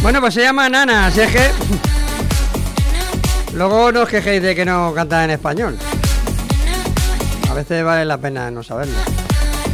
Bueno, pues se llama Nana, así es que... Luego no os quejéis de que no cantan en español. A veces vale la pena no saberlo.